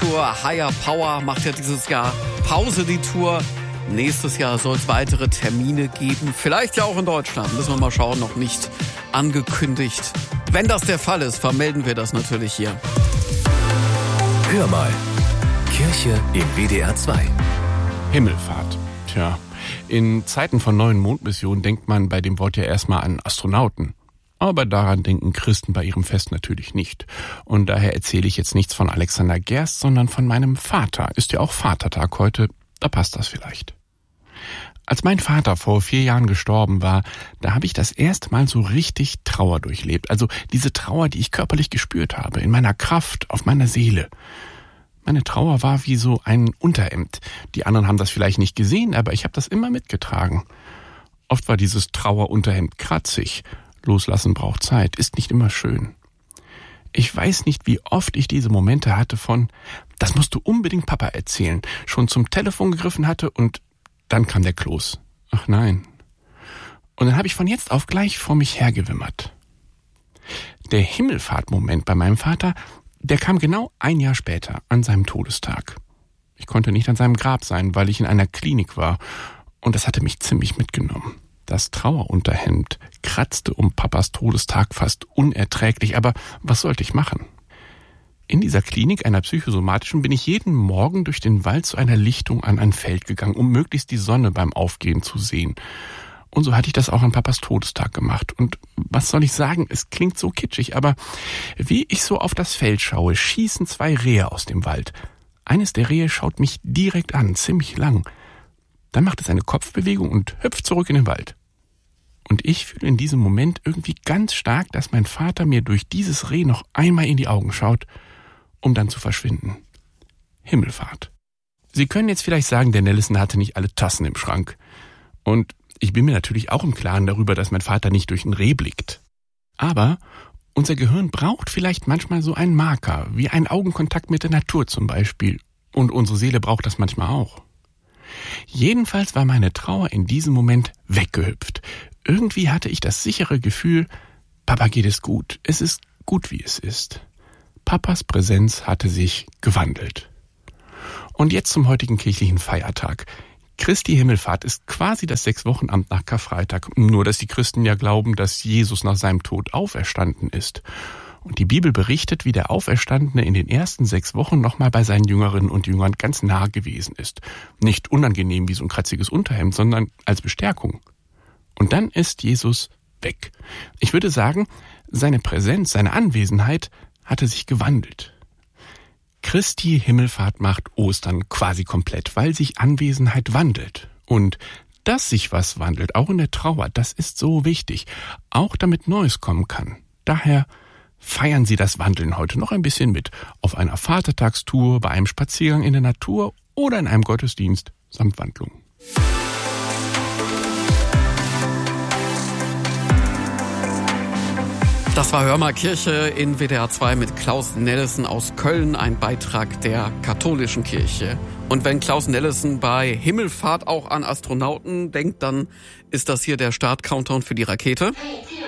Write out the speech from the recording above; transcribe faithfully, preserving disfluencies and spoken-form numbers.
Tour. Higher Power macht ja dieses Jahr Pause, die Tour. Nächstes Jahr soll es weitere Termine geben. Vielleicht ja auch in Deutschland. Müssen wir mal schauen, noch nicht angekündigt. Wenn das der Fall ist, vermelden wir das natürlich hier. Hör mal. Kirche im W D R zwei. Himmelfahrt. Tja, in Zeiten von neuen Mondmissionen denkt man bei dem Wort ja erstmal an Astronauten. Aber daran denken Christen bei ihrem Fest natürlich nicht. Und daher erzähle ich jetzt nichts von Alexander Gerst, sondern von meinem Vater. Ist ja auch Vatertag heute, da passt das vielleicht. Als mein Vater vor vier Jahren gestorben war, da habe ich das erste Mal so richtig Trauer durchlebt. Also diese Trauer, die ich körperlich gespürt habe, in meiner Kraft, auf meiner Seele. Meine Trauer war wie so ein Unterhemd. Die anderen haben das vielleicht nicht gesehen, aber ich habe das immer mitgetragen. Oft war dieses Trauerunterhemd kratzig. Loslassen braucht Zeit, ist nicht immer schön. Ich weiß nicht, wie oft ich diese Momente hatte von, das musst du unbedingt Papa erzählen, schon zum Telefon gegriffen hatte und dann kam der Kloß. Ach nein. Und dann habe ich von jetzt auf gleich vor mich hergewimmert. Der Himmelfahrtmoment bei meinem Vater, der kam genau ein Jahr später, an seinem Todestag. Ich konnte nicht an seinem Grab sein, weil ich in einer Klinik war. Und das hatte mich ziemlich mitgenommen. Das Trauerunterhemd kratzte um Papas Todestag fast unerträglich, aber was sollte ich machen? In dieser Klinik, einer psychosomatischen, bin ich jeden Morgen durch den Wald zu einer Lichtung an ein Feld gegangen, um möglichst die Sonne beim Aufgehen zu sehen. Und so hatte ich das auch an Papas Todestag gemacht. Und was soll ich sagen, es klingt so kitschig, aber wie ich so auf das Feld schaue, schießen zwei Rehe aus dem Wald. Eines der Rehe schaut mich direkt an, ziemlich lang. Dann macht es eine Kopfbewegung und hüpft zurück in den Wald. Und ich fühle in diesem Moment irgendwie ganz stark, dass mein Vater mir durch dieses Reh noch einmal in die Augen schaut, um dann zu verschwinden. Himmelfahrt. Sie können jetzt vielleicht sagen, der Nellison hatte nicht alle Tassen im Schrank. Und ich bin mir natürlich auch im Klaren darüber, dass mein Vater nicht durch ein Reh blickt. Aber unser Gehirn braucht vielleicht manchmal so einen Marker, wie einen Augenkontakt mit der Natur zum Beispiel. Und unsere Seele braucht das manchmal auch. Jedenfalls war meine Trauer in diesem Moment weggehüpft. Irgendwie hatte ich das sichere Gefühl, Papa geht es gut, es ist gut, wie es ist. Papas Präsenz hatte sich gewandelt. Und jetzt zum heutigen kirchlichen Feiertag. Christi Himmelfahrt ist quasi das Sechswochenamt nach Karfreitag. Nur, dass die Christen ja glauben, dass Jesus nach seinem Tod auferstanden ist. Und die Bibel berichtet, wie der Auferstandene in den ersten sechs Wochen nochmal bei seinen Jüngerinnen und Jüngern ganz nah gewesen ist. Nicht unangenehm wie so ein kratziges Unterhemd, sondern als Bestärkung. Und dann ist Jesus weg. Ich würde sagen, seine Präsenz, seine Anwesenheit hatte sich gewandelt. Christi Himmelfahrt macht Ostern quasi komplett, weil sich Anwesenheit wandelt. Und dass sich was wandelt, auch in der Trauer, das ist so wichtig, auch damit Neues kommen kann. Daher feiern Sie das Wandeln heute noch ein bisschen mit, auf einer Vatertagstour, bei einem Spaziergang in der Natur oder in einem Gottesdienst samt Wandlung. Das war Hör mal Kirche in W D R zwei mit Klaus Nellison aus Köln, ein Beitrag der katholischen Kirche. Und wenn Klaus Nellison bei Himmelfahrt auch an Astronauten denkt, dann ist das hier der Start-Countdown für die Rakete.